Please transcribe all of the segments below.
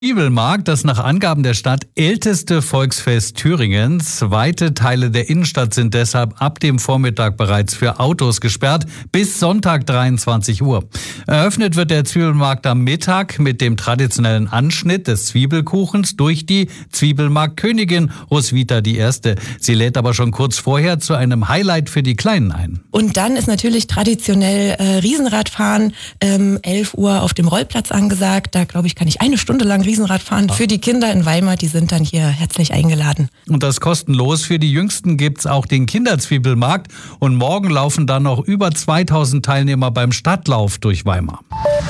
Zwiebelmarkt, das nach Angaben der Stadt älteste Volksfest Thüringens. Weite Teile der Innenstadt sind deshalb ab dem Vormittag bereits für Autos gesperrt, bis Sonntag 23 Uhr. Eröffnet wird der Zwiebelmarkt am Mittag mit dem traditionellen Anschnitt des Zwiebelkuchens durch die Zwiebelmarktkönigin Roswitha I. Sie lädt aber schon kurz vorher zu einem Highlight für die Kleinen ein. Und dann ist natürlich traditionell Riesenradfahren 11 Uhr auf dem Rollplatz angesagt. Da, glaube ich, kann ich eine Stunde lang Riesenrad fahren für die Kinder in Weimar. Die sind dann hier herzlich eingeladen. Und das kostenlos. Für die Jüngsten gibt's auch den Kinderzwiebelmarkt. Und morgen laufen dann noch über 2000 Teilnehmer beim Stadtlauf durch Weimar.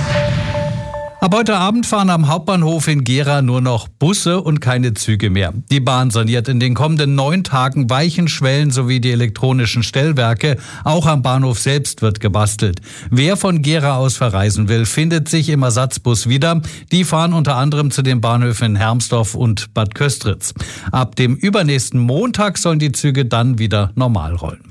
Ab heute Abend fahren am Hauptbahnhof in Gera nur noch Busse und keine Züge mehr. Die Bahn saniert in den kommenden 9 Tagen Weichen, Schwellen sowie die elektronischen Stellwerke. Auch am Bahnhof selbst wird gebastelt. Wer von Gera aus verreisen will, findet sich im Ersatzbus wieder. Die fahren unter anderem zu den Bahnhöfen Hermsdorf und Bad Köstritz. Ab dem übernächsten Montag sollen die Züge dann wieder normal rollen.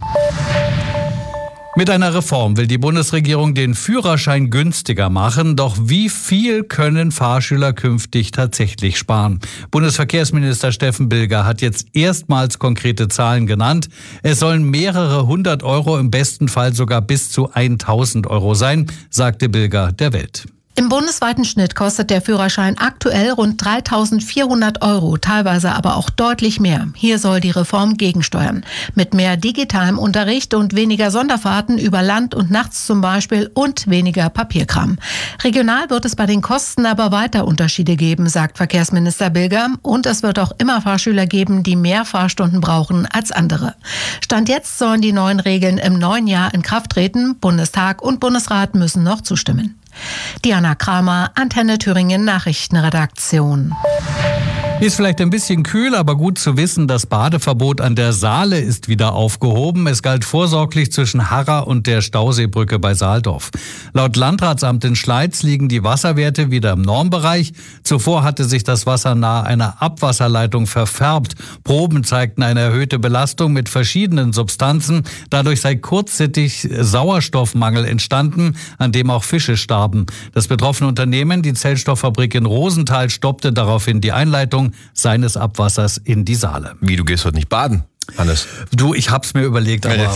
Mit einer Reform will die Bundesregierung den Führerschein günstiger machen. Doch wie viel können Fahrschüler künftig tatsächlich sparen? Bundesverkehrsminister Steffen Bilger hat jetzt erstmals konkrete Zahlen genannt. Es sollen mehrere 100 Euro, im besten Fall sogar bis zu 1000 Euro sein, sagte Bilger der Welt. Im bundesweiten Schnitt kostet der Führerschein aktuell rund 3.400 Euro, teilweise aber auch deutlich mehr. Hier soll die Reform gegensteuern. Mit mehr digitalem Unterricht und weniger Sonderfahrten über Land und nachts zum Beispiel und weniger Papierkram. Regional wird es bei den Kosten aber weiter Unterschiede geben, sagt Verkehrsminister Bilger. Und es wird auch immer Fahrschüler geben, die mehr Fahrstunden brauchen als andere. Stand jetzt sollen die neuen Regeln im neuen Jahr in Kraft treten. Bundestag und Bundesrat müssen noch zustimmen. Diana Kramer, Antenne Thüringen Nachrichtenredaktion. Ist vielleicht ein bisschen kühl, aber gut zu wissen, das Badeverbot an der Saale ist wieder aufgehoben. Es galt vorsorglich zwischen Harra und der Stauseebrücke bei Saaldorf. Laut Landratsamt in Schleiz liegen die Wasserwerte wieder im Normbereich. Zuvor hatte sich das Wasser nahe einer Abwasserleitung verfärbt. Proben zeigten eine erhöhte Belastung mit verschiedenen Substanzen. Dadurch sei kurzzeitig Sauerstoffmangel entstanden, an dem auch Fische starben. Das betroffene Unternehmen, die Zellstofffabrik in Rosenthal, stoppte daraufhin die Einleitung seines Abwassers in die Saale. Wie, du gehst heute nicht baden, Hannes? Du, ich hab's mir überlegt, aber...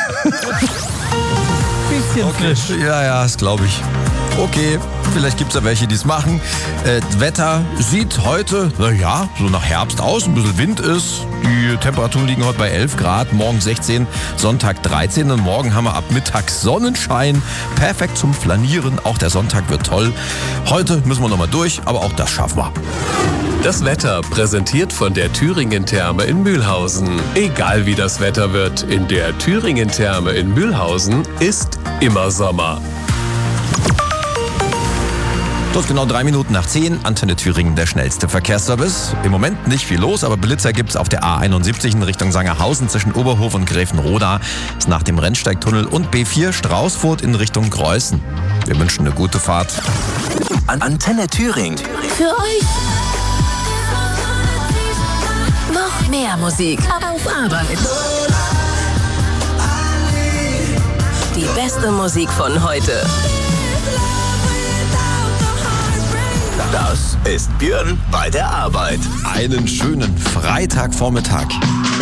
bisschen frisch. Ja, das glaube ich. Okay, vielleicht gibt's ja welche, die es machen. Wetter sieht heute, so nach Herbst aus. Ein bisschen Wind ist. Die Temperaturen liegen heute bei 11 Grad. Morgen 16, Sonntag 13. Und morgen haben wir ab Mittag Sonnenschein. Perfekt zum Flanieren. Auch der Sonntag wird toll. Heute müssen wir nochmal durch, aber auch das schaffen wir. Das Wetter präsentiert von der Thüringen-Therme in Mühlhausen. Egal wie das Wetter wird, in der Thüringen-Therme in Mühlhausen ist immer Sommer. Dort genau 3 Minuten nach 10, Antenne Thüringen, der schnellste Verkehrsservice. Im Moment nicht viel los, aber Blitzer gibt's auf der A71 in Richtung Sangerhausen zwischen Oberhof und Gräfenroda. Ist nach dem Rennsteigtunnel und B4 Straußfurt in Richtung Greußen. Wir wünschen eine gute Fahrt. Antenne Thüringen. Für euch. Noch mehr Musik auf Arbeit. Die beste Musik von heute. Das ist Björn bei der Arbeit. Einen schönen Freitagvormittag.